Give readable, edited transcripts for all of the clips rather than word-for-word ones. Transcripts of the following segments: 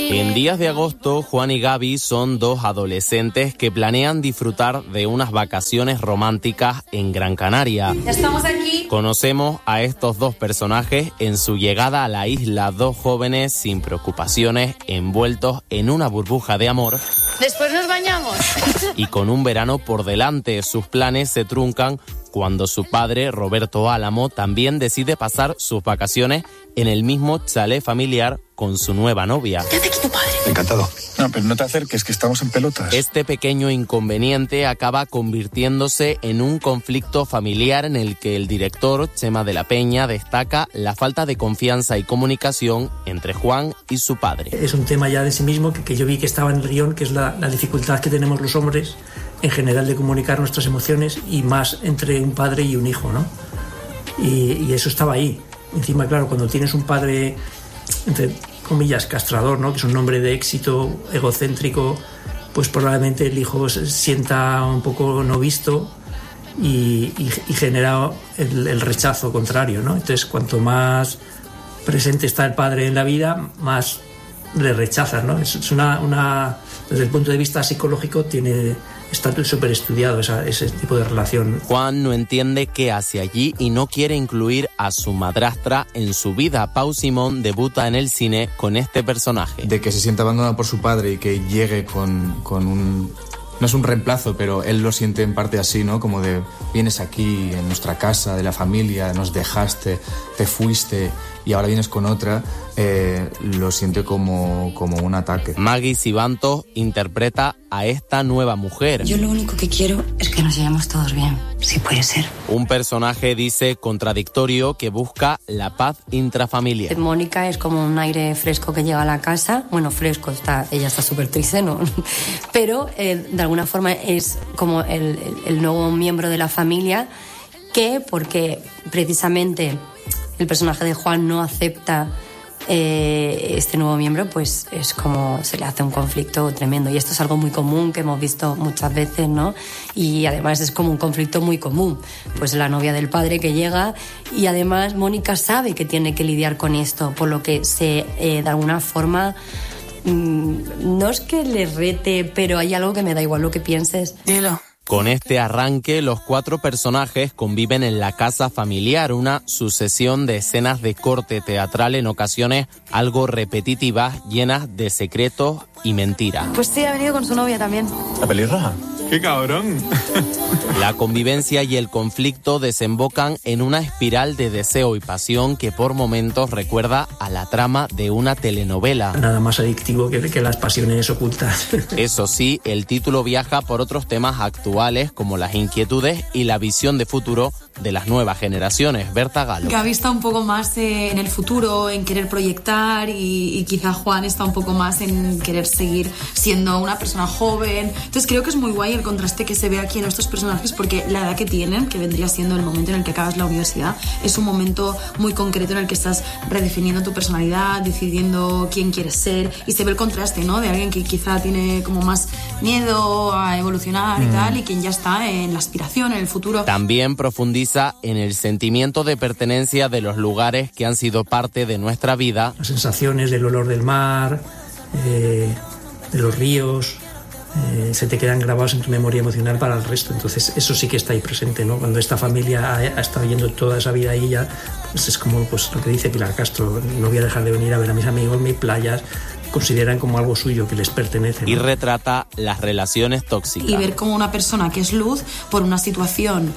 En días de agosto, Juan y Gaby son dos adolescentes que planean disfrutar de unas vacaciones románticas en Gran Canaria. Ya estamos aquí. Conocemos a estos dos personajes en su llegada a la isla, dos jóvenes sin preocupaciones, envueltos en una burbuja de amor. Después nos bañamos. Y con un verano por delante, sus planes se truncan cuando su padre, Roberto Álamo, también decide pasar sus vacaciones en el mismo chalet familiar con su nueva novia. ¿Qué hace aquí tu padre? Encantado. No, pero no te acerques, que estamos en pelotas. Este pequeño inconveniente acaba convirtiéndose en un conflicto familiar en el que el director, Chema de la Peña, destaca la falta de confianza y comunicación entre Juan y su padre. Es un tema ya de sí mismo que yo vi que estaba en el guión, que es la dificultad que tenemos los hombres en general de comunicar nuestras emociones y más entre un padre y un hijo, ¿no? Y eso estaba ahí. Encima, claro, cuando tienes un padre, entre comillas, castrador, ¿no? Que es un hombre de éxito, egocéntrico, pues probablemente el hijo se sienta un poco no visto y genera el rechazo contrario, ¿no? Entonces, cuanto más presente está el padre en la vida, más le rechazas, ¿no? Es una desde el punto de vista psicológico está súper estudiado ese tipo de relación. Juan no entiende qué hace allí y no quiere incluir a su madrastra en su vida. Pau Simón debuta en el cine con este personaje. De que se sienta abandonado por su padre y que llegue con un... No es un reemplazo, pero él lo siente en parte así, ¿no? Como de, vienes aquí, en nuestra casa, de la familia, nos dejaste, te fuiste y ahora vienes con otra, lo siente como un ataque. Maggie Sibantos interpreta a esta nueva mujer. Yo lo único que quiero es que nos llevemos todos bien, si puede ser. Un personaje, dice, contradictorio que busca la paz intrafamiliar. Mónica es como un aire fresco que llega a la casa. Bueno, fresco, ella está súper triste, ¿no? Pero de alguna forma es como el nuevo miembro de la familia porque precisamente el personaje de Juan no acepta este nuevo miembro, pues es como se le hace un conflicto tremendo. Y esto es algo muy común que hemos visto muchas veces, ¿no? Y además es como un conflicto muy común. Pues la novia del padre que llega y además Mónica sabe que tiene que lidiar con esto, por lo que de alguna forma... no es que le rete, pero hay algo que me da igual lo que pienses. Dilo. Con este arranque, los cuatro personajes conviven en la casa familiar, una sucesión de escenas de corte teatral en ocasiones algo repetitivas, llenas de secretos y mentiras. Pues sí, ha venido con su novia también. ¿La pelirroja? ¡Qué cabrón! La convivencia y el conflicto desembocan en una espiral de deseo y pasión que por momentos recuerda a la trama de una telenovela. Nada más adictivo que las pasiones ocultas. Eso sí, el título viaja por otros temas actuales como las inquietudes y la visión de futuro de las nuevas generaciones. Berta Galo. Gaby está un poco más en el futuro, en querer proyectar y quizá Juan está un poco más en querer seguir siendo una persona joven. Entonces creo que es muy guay el contraste que se ve aquí en estos personajes porque la edad que tienen, que vendría siendo el momento en el que acabas la universidad, es un momento muy concreto en el que estás redefiniendo tu personalidad, decidiendo quién quieres ser y se ve el contraste, ¿no? De alguien que quizá tiene como más miedo a evolucionar y tal y quien ya está en la aspiración, en el futuro. También profundiza en el sentimiento de pertenencia de los lugares que han sido parte de nuestra vida. Las sensaciones del olor del mar, de los ríos, se te quedan grabados en tu memoria emocional para el resto. Entonces eso sí que está ahí presente, ¿no? Cuando esta familia ha estado yendo toda esa vida ahí ya, pues es como pues, lo que dice Pilar Castro, no voy a dejar de venir a ver a mis amigos, mis playas, consideran como algo suyo, que les pertenece, ¿no? Y retrata las relaciones tóxicas. Y ver cómo una persona que es luz, por una situación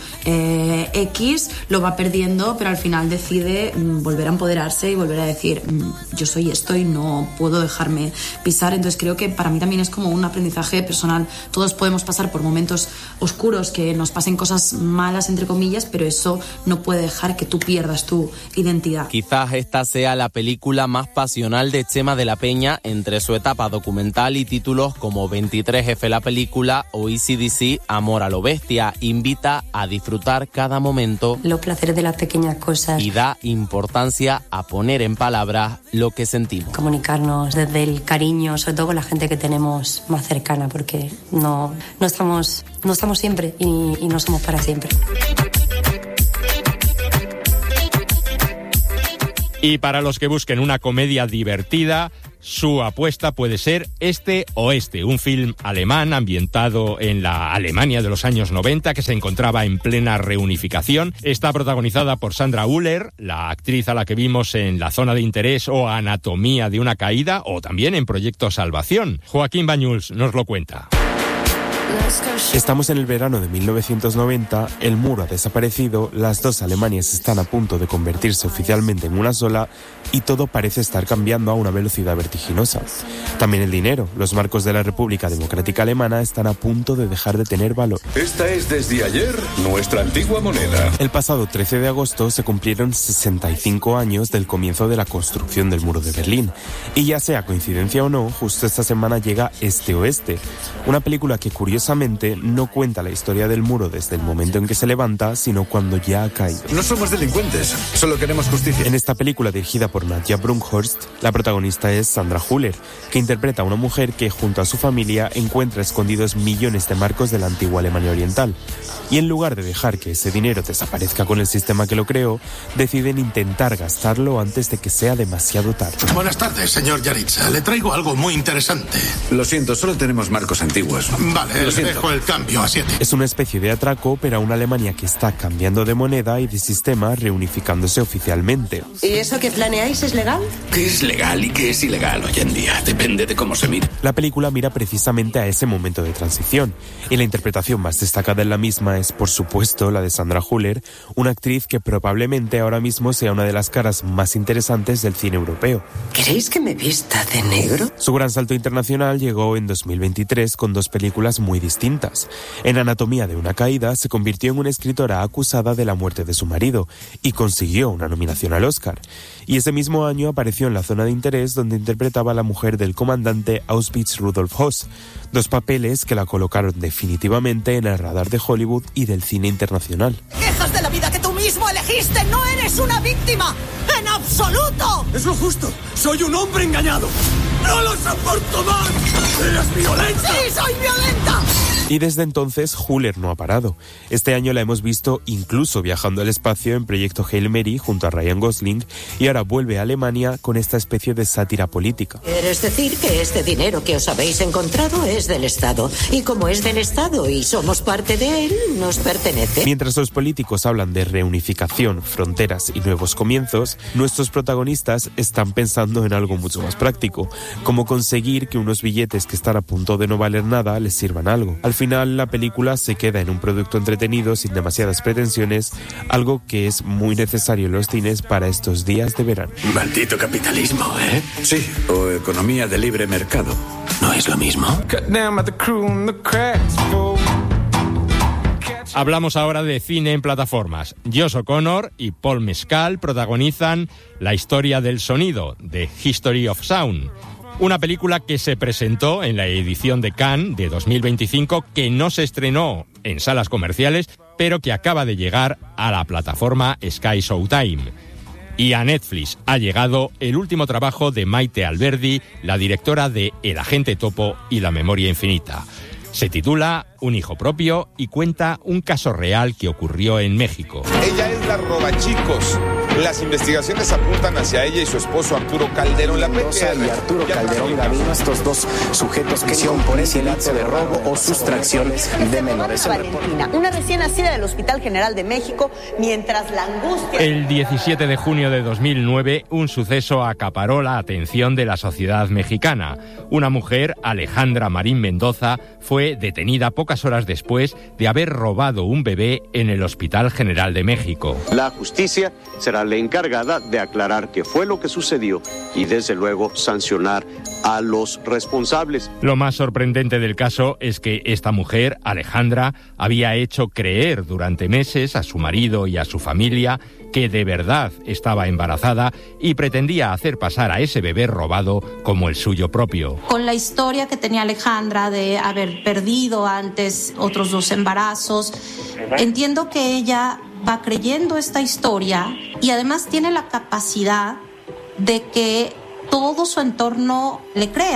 X, lo va perdiendo, pero al final decide volver a empoderarse y volver a decir, yo soy esto y no puedo dejarme pisar. Entonces creo que para mí también es como un aprendizaje personal. Todos podemos pasar por momentos oscuros, que nos pasen cosas malas, entre comillas, pero eso no puede dejar que tú pierdas tu identidad. Quizás esta sea la película más pasional de Chema de la Peña entre su etapa documental y títulos como 23F la película o ECDC Amor a lo Bestia. Invita a disfrutar cada momento. Los placeres de las pequeñas cosas. Y da importancia a poner en palabras lo que sentimos. Comunicarnos desde el cariño, sobre todo con la gente que tenemos más cercana, porque no estamos siempre y no somos para siempre. Y para los que busquen una comedia divertida, su apuesta puede ser Este Oeste, un film alemán ambientado en la Alemania de los años 90 que se encontraba en plena reunificación. Está protagonizada por Sandra Hüller, la actriz a la que vimos en La Zona de Interés o Anatomía de una Caída, o también en Proyecto Salvación. Joaquín Bañuls nos lo cuenta. Estamos en el verano de 1990, el muro ha desaparecido, las dos Alemanias están a punto de convertirse oficialmente en una sola y todo parece estar cambiando a una velocidad vertiginosa. También el dinero, los marcos de la República Democrática Alemana están a punto de dejar de tener valor. Esta es desde ayer nuestra antigua moneda. El pasado 13 de agosto se cumplieron 65 años del comienzo de la construcción del muro de Berlín. Y ya sea coincidencia o no, justo esta semana llega Este Oeste, una película que curiosamente no cuenta la historia del muro desde el momento en que se levanta, sino cuando ya ha caído. No somos delincuentes, solo queremos justicia. En esta película, dirigida por Nadja Brunhorst, la protagonista es Sandra Hüller, que interpreta a una mujer que junto a su familia encuentra escondidos millones de marcos de la antigua Alemania Oriental. Y en lugar de dejar que ese dinero desaparezca con el sistema que lo creó, deciden intentar gastarlo antes de que sea demasiado tarde. Buenas tardes, señor Yaritza. Le traigo algo muy interesante. Lo siento, solo tenemos marcos antiguos. Vale, le dejo el cambio a 7. Es una especie de atraco, pero a una Alemania que está cambiando de moneda y de sistema, reunificándose oficialmente. ¿Y eso que planeáis es legal? ¿Qué es legal y qué es ilegal hoy en día? Depende de cómo se mire. La película mira precisamente a ese momento de transición, y la interpretación más destacada en la misma es, por supuesto, la de Sandra Hüller, una actriz que probablemente ahora mismo sea una de las caras más interesantes del cine europeo. ¿Queréis que me vista de negro? Su gran salto internacional llegó en 2023 con dos películas muy distintas. En Anatomía de una Caída se convirtió en una escritora acusada de la muerte de su marido y consiguió una nominación al Oscar. Y ese mismo año apareció en La Zona de Interés, donde interpretaba a la mujer del comandante Auschwitz Rudolf Höss, dos papeles que la colocaron definitivamente en el radar de Hollywood y del cine internacional. ¡Quejas de la vida que tú mismo elegiste! ¡No eres una víctima! ¡En absoluto! Es lo justo. Soy un hombre engañado. ¡No lo soporto más! ¡Eres violenta! ¡Sí, soy violenta! Y desde entonces Hüller no ha parado. Este año la hemos visto incluso viajando al espacio en Proyecto Hail Mary junto a Ryan Gosling, y ahora vuelve a Alemania con esta especie de sátira política. ¿Quieres decir que este dinero que os habéis encontrado es del Estado? Y como es del Estado y somos parte de él, nos pertenece. Mientras los políticos hablan de reunificación, fronteras y nuevos comienzos, nuestros protagonistas están pensando en algo mucho más práctico, como conseguir que unos billetes que están a punto de no valer nada les sirvan algo. Al final, la película se queda en un producto entretenido sin demasiadas pretensiones, algo que es muy necesario en los cines para estos días de verano. Maldito capitalismo, ¿eh? Sí, o economía de libre mercado. ¿No es lo mismo? Hablamos ahora de cine en plataformas. Josh O'Connor y Paul Mescal protagonizan La historia del sonido, The History of Sound. Una película que se presentó en la edición de Cannes de 2025, que no se estrenó en salas comerciales, pero que acaba de llegar a la plataforma Sky Showtime. Y a Netflix ha llegado el último trabajo de Maite Alberdi, la directora de El agente topo y La memoria infinita. Se titula Un hijo propio y cuenta un caso real que ocurrió en México. Ella es la robachicos. Las investigaciones apuntan hacia ella y su esposo Arturo Calderón. La Mendoza y Arturo Calderón Gavino, estos dos sujetos que son por ese delito de robo o sustracción de menores. Valentina, una recién nacida del Hospital General de México, mientras la angustia... El 17 de junio de 2009, un suceso acaparó la atención de la sociedad mexicana. Una mujer, Alejandra Marín Mendoza, fue detenida pocas horas después de haber robado un bebé en el Hospital General de México. La justicia será la encargada de aclarar qué fue lo que sucedió y, desde luego, sancionar a los responsables. Lo más sorprendente del caso es que esta mujer, Alejandra, había hecho creer durante meses a su marido y a su familia que de verdad estaba embarazada y pretendía hacer pasar a ese bebé robado como el suyo propio. Con la historia que tenía Alejandra de haber perdido antes otros 2 embarazos, entiendo que ella va creyendo esta historia y además tiene la capacidad de que todo su entorno le crea.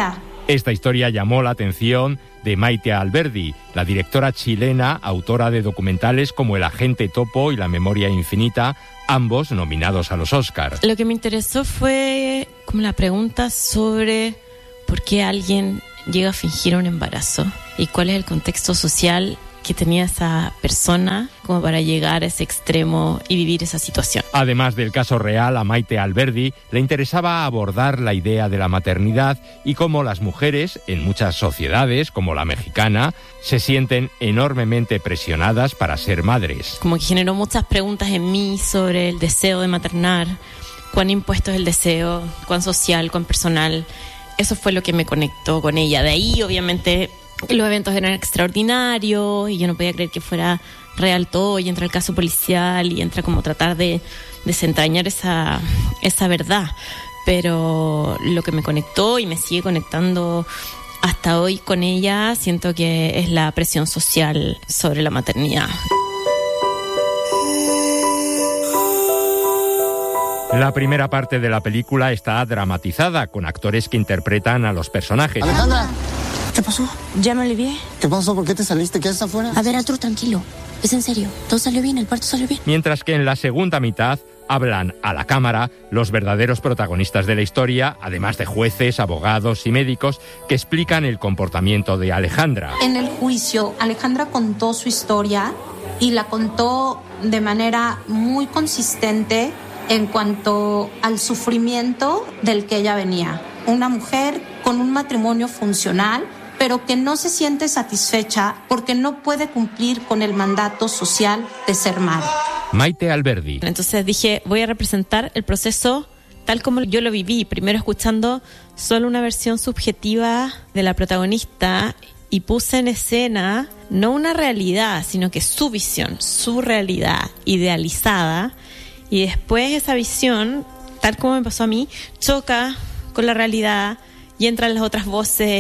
Esta historia llamó la atención de Maite Alberdi, la directora chilena, autora de documentales como El agente topo y La memoria infinita, ambos nominados a los Oscar. Lo que me interesó fue como la pregunta sobre por qué alguien llega a fingir un embarazo y cuál es el contexto social que tenía esa persona como para llegar a ese extremo y vivir esa situación. Además del caso real, a Maite Alberdi le interesaba abordar la idea de la maternidad y cómo las mujeres, en muchas sociedades, como la mexicana, se sienten enormemente presionadas para ser madres. Como que generó muchas preguntas en mí sobre el deseo de maternar, cuán impuesto es el deseo, cuán social, cuán personal. Eso fue lo que me conectó con ella. De ahí, obviamente, los eventos eran extraordinarios y yo no podía creer que fuera real todo, y entra el caso policial y entra como tratar de desentrañar esa verdad. Pero lo que me conectó y me sigue conectando hasta hoy con ella, siento que es la presión social sobre la maternidad. La primera parte de la película está dramatizada, con actores que interpretan a los personajes. Alejandra, ¿qué pasó? Ya me alivié. ¿Qué pasó? ¿Por qué te saliste? ¿Qué haces afuera? A ver, Arturo, tranquilo. Es en serio. Todo salió bien, el parto salió bien. Mientras que en la segunda mitad hablan a la cámara los verdaderos protagonistas de la historia, además de jueces, abogados y médicos que explican el comportamiento de Alejandra. En el juicio, Alejandra contó su historia y la contó de manera muy consistente en cuanto al sufrimiento del que ella venía. Una mujer con un matrimonio funcional, pero que no se siente satisfecha porque no puede cumplir con el mandato social de ser madre. Maite Alberdi. Entonces dije, voy a representar el proceso tal como yo lo viví, primero escuchando solo una versión subjetiva de la protagonista y puse en escena no una realidad, sino que su visión, su realidad idealizada. Y después esa visión, tal como me pasó a mí, choca con la realidad y entran las otras voces